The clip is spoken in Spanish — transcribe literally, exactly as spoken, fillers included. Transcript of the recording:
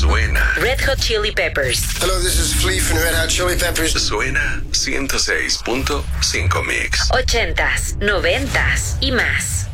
Suena. Red Hot Chili Peppers. Hello, this is Flea from Red Hot Chili Peppers. Suena ciento seis punto cinco Mix. Ochentas, noventas y más.